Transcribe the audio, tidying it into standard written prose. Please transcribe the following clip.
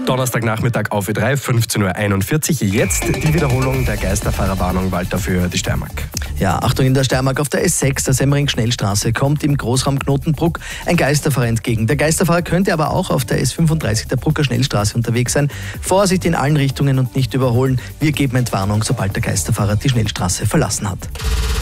Donnerstagnachmittag auf Ö3, 15:41 Uhr. Jetzt die Wiederholung der Geisterfahrerwarnung, Walter, für die Steiermark. Ja, Achtung in der Steiermark auf der S6, der Semmering-Schnellstraße, kommt im Großraum Knotenbruck ein Geisterfahrer entgegen. Der Geisterfahrer könnte aber auch auf der S35 der Brucker Schnellstraße unterwegs sein. Vorsicht in allen Richtungen und nicht überholen. Wir geben Entwarnung, sobald der Geisterfahrer die Schnellstraße verlassen hat.